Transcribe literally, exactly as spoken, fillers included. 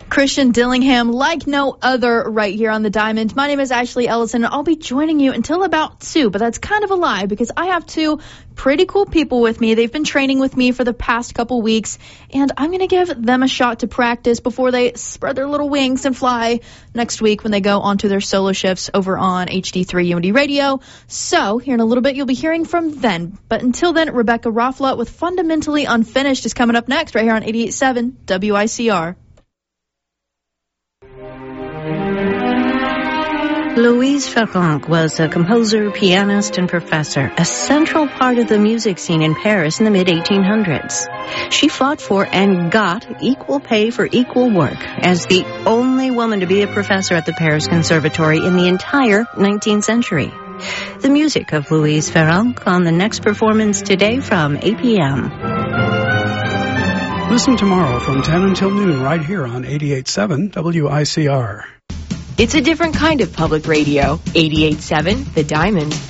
Christian Dillingham, like no other, right here on The Diamond. My name is Ashley Ellison, and I'll be joining you until about two, but that's kind of a lie because I have two pretty cool people with me. They've been training with me for the past couple weeks, and I'm going to give them a shot to practice before they spread their little wings and fly next week when they go onto their solo shifts over on H D three Unity Radio. So here in a little bit, you'll be hearing from them. But until then, Rebecca Raffla with Fundamentally Unfinished is coming up next right here on eighty-eight point seven W I C R. Louise Farrenc was a composer, pianist, and professor, a central part of the music scene in Paris in the mid eighteen hundreds. She fought for and got equal pay for equal work as the only woman to be a professor at the Paris Conservatory in the entire nineteenth century. The music of Louise Farrenc on the next performance today from eight p.m. Listen tomorrow from ten until noon right here on eighty-eight point seven W I C R. It's a different kind of public radio. eighty-eight point seven The Diamond.